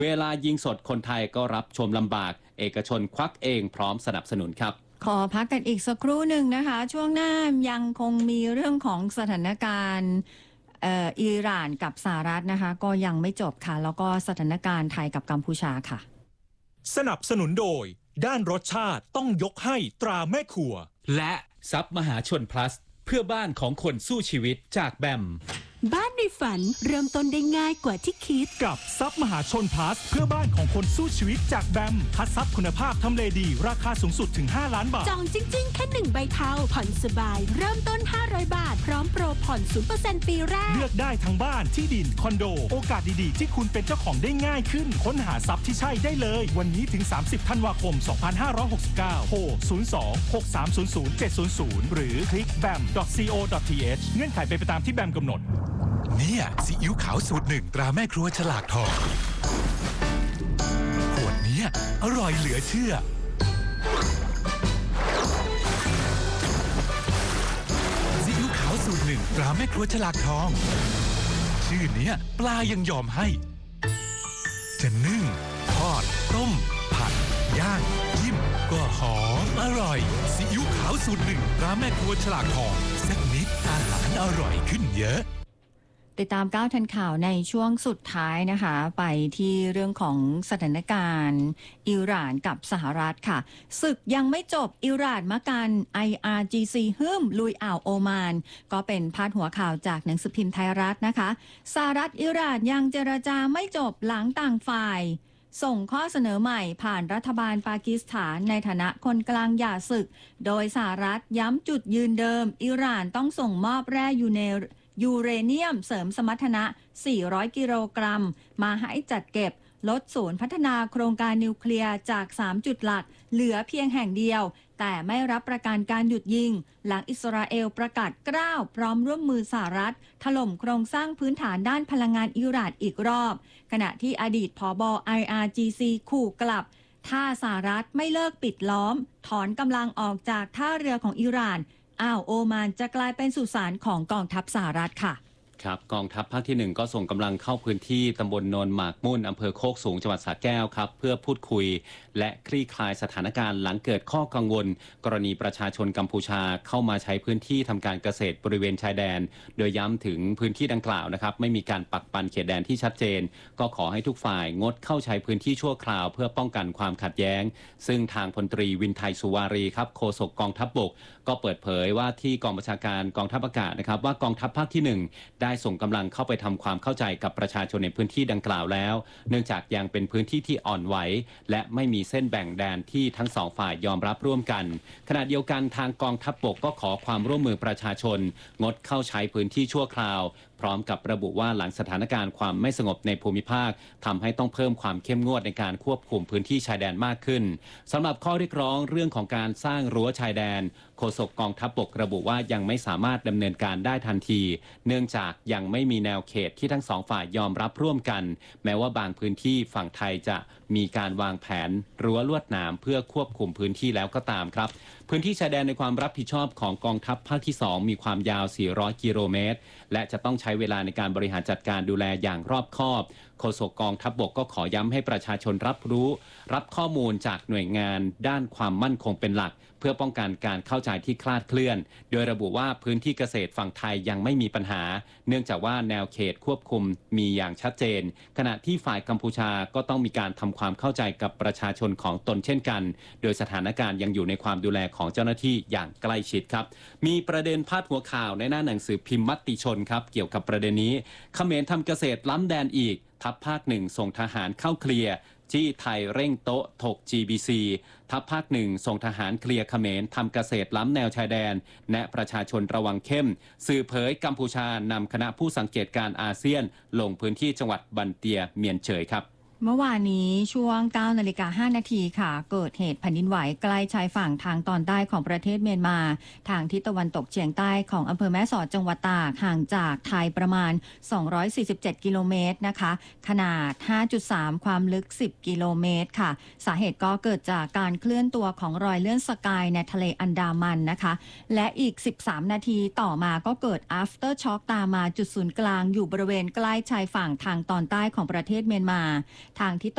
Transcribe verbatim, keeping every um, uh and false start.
เวลายิงสดคนไทยก็รับชมลำบากเอกชนควักเองพร้อมสนับสนุนครับขอพักกันอีกสักครู่หนึ่งนะคะช่วงหน้ายังคงมีเรื่องของสถานการณ์เอ่ออิหร่านกับสหรัฐนะคะก็ยังไม่จบค่ะแล้วก็สถานการณ์ไทยกับกัมพูชาค่ะสนับสนุนโดยด้านรสชาติต้องยกให้ตราแม่ครัวและซับมหาชน plus เพื่อบ้านของคนสู้ชีวิตจากแบมบ้านในฝันเริ่มต้นได้ง่ายกว่าที่คิดกับซับมหาชน plus เพื่อบ้านของคนสู้ชีวิตจากแบมคัดซับคุณภาพทำเลดีราคาสูงสุดถึงห้าล้านบาทจองจริงๆแค่หนึ่งใบเทาผ่อนสบายเริ่มต้นห้าร้อยบาทพร้อมโปรผ่อน ศูนย์เปอร์เซ็นต์ ปีแรกเลือกได้ทั้งบ้านที่ดินคอนโดโอกาสดีๆที่คุณเป็นเจ้าของได้ง่ายขึ้นค้นหาซับที่ใช่ได้เลยวันนี้ถึงสามสิบธันวาคมสองพันห้าร้อยหกสิบเก้าโทรศูนย์ สอง หก สาม ศูนย์ ศูนย์ เจ็ด ศูนย์ ศูนย์หรือคลิก แบม ดอท ซี โอ ดอท ที เอช เงื่อนไขเป็นไปตามที่แบมกำหนดเนี่ยซีอิ๊วขาวสูตรหนึ่งตราแม่ครัวฉลากทองขวดนี้อร่อยเหลือเชื่อซีอิ๊วขาวสูตรหนึ่งตราแม่ครัวฉลากทองชื่อเนี้ยปลายังยอมให้จะนึ่งทอดต้มผัดย่างจิ้มก็หอมอร่อยซีอิ๊วขาวสูตรหนึ่งตราแม่ครัวฉลากทองสักนิดอาหารอร่อยขึ้นเยอะติดตามก้าวทันข่าวในช่วงสุดท้ายนะคะไปที่เรื่องของสถานการณ์อิหร่านกับสหรัฐค่ะศึกยังไม่จบอิหร่านมะกัน ไอ อาร์ จี ซี ฮึมลุยอ่าวโอมานก็เป็นพาดหัวข่าวจากหนังสือพิมพ์ไทยรัฐนะคะสหรัฐอิหร่านยังเจรจาไม่จบหลังต่างฝ่ายส่งข้อเสนอใหม่ผ่านรัฐบาลปากีสถานในฐานะคนกลางหย่าศึกโดยสหรัฐย้ำจุดยืนเดิมอิหร่านต้องส่งมอบแร่ยูเนยูเรเนียมเสริมสมรรถนะ สี่ร้อย กิโลกรัมมาให้จัดเก็บลดศูนย์พัฒนาโครงการนิวเคลียร์จาก สาม จุดหลักเหลือเพียงแห่งเดียวแต่ไม่รับประกันการหยุดยิงหลังอิสราเอลประกาศกล้าวพร้อมร่วมมือสหรัฐถล่มโครงสร้างพื้นฐานด้านพลังงานอิหร่านอีกรอบขณะที่อดีตผบ ไอ อาร์ จี ซี ขู่กลับถ้าสหรัฐไม่เลิกปิดล้อมถอนกำลังออกจากท่าเรือของอิหร่านอ่าวโอมานจะกลายเป็นสุสานของกองทัพสหรัฐค่ะครับกองทัพภาคที่หนึ่งก็ส่งกำลังเข้าพื้นที่ตำบลโนนหมากมุ่นอำเภอโคกสูงจังหวัดสระแก้วครับเพื่อพูดคุยและคลี่คลายสถานการณ์หลังเกิดข้อกังวลกรณีประชาชนกัมพูชาเข้ามาใช้พื้นที่ทำการเกษตรบริเวณชายแดนโดยย้ำถึงพื้นที่ดังกล่าวนะครับไม่มีการปักปันเขตแดนที่ชัดเจนก็ขอให้ทุกฝ่ายงดเข้าใช้พื้นที่ชั่วคราวเพื่อป้องกันความขัดแย้งซึ่งทางพลตรีวินไทยสุวารีครับโฆษกกองทัพบกก็เปิดเผยว่าที่กองบัญชาการกองทัพอากาศนะครับว่ากองทัพภาคที่หนึ่งได้ส่งกำลังเข้าไปทำความเข้าใจกับประชาชนในพื้นที่ดังกล่าวแล้วเนื่องจากยังเป็นพื้นที่ที่อ่อนไหวและไม่มีเส้นแบ่งแดนที่ทั้งสองฝ่ายยอมรับร่วมกันขณะเดียวกันทางกองทัพบกก็ขอความร่วมมือประชาชนงดเข้าใช้พื้นที่ชั่วคราวพร้อมกับระบุว่าหลังสถานการณ์ความไม่สงบในภูมิภาคทำให้ต้องเพิ่มความเข้มงวดในการควบคุมพื้นที่ชายแดนมากขึ้นสำหรับข้อเรียกร้องเรื่องของการสร้างรั้วชายแดนโฆษกกองทัพบกระบุว่ายังไม่สามารถดำเนินการได้ทันทีเนื่องจากยังไม่มีแนวเขตที่ทั้งสองฝ่ายยอมรับร่วมกันแม้ว่าบางพื้นที่ฝั่งไทยจะมีการวางแผนรั้วลวดหนามเพื่อควบคุมพื้นที่แล้วก็ตามครับพื้นที่ชายแดนในความรับผิดชอบของกองทัพภาคที่สองมีความยาว สี่ร้อย กิโลเมตรและจะต้องใช้เวลาในการบริหารจัดการดูแลอย่างรอบคอบโฆษกกองทัพบกก็ขอย้ำให้ประชาชนรับรู้รับข้อมูลจากหน่วยงานด้านความมั่นคงเป็นหลักเพื่อป้องกันการเข้าใจที่คลาดเคลื่อนโดยระบุว่าพื้นที่เกษตรฝั่งไทยยังไม่มีปัญหาเนื่องจากว่าแนวเขตควบคุมมีอย่างชัดเจนขณะที่ฝ่ายกัมพูชาก็ต้องมีการทำความเข้าใจกับประชาชนของตนเช่นกันโดยสถานการณ์ยังอยู่ในความดูแลของเจ้าหน้าที่อย่างใกล้ชิดครับมีประเด็นพาดหัวข่าวในหน้าหนังสือพิมพ์มติชนครับเกี่ยวกับประเด็นนี้เขมรทำเกษตรล้ำแดนอีกทัพภาคหนึ่งส่งทหารเข้าเคลียร์จี้ไทยเร่งโต๊ะถก จี บี ซี ทัพภาคหนึ่งส่งทหารเคลียร์เขมรทำเกษตรล้ำแนวชายแดนแนะประชาชนระวังเข้มสื่อเผยกัมพูชานำคณะผู้สังเกตการอาเซียนลงพื้นที่จังหวัดบันเตียเมียนเฉยครับเมื่อวานนี้ช่วง เก้านาฬิกาห้านาทีค่ะเกิดเหตุแผ่นดินไหวใกล้ชายฝั่งทางตอนใต้ของประเทศเมียนมาทางทิศตะวันตกเฉียงใต้ของอำเภอแม่สอดจังหวัดตากห่างจากไทยประมาณสองร้อยสี่สิบเจ็ดกิโลเมตรนะคะขนาด ห้าจุดสาม ความลึกสิบกิโลเมตรค่ะสาเหตุก็เกิดจากการเคลื่อนตัวของรอยเลื่อนสกายในทะเลอันดามันนะคะและอีกสิบสามนาทีต่อมาก็เกิด after shock ตามมาจุดศูนย์กลางอยู่บริเวณใกล้ชายฝั่งทางตอนใต้ของประเทศเมียนมาทางทิศ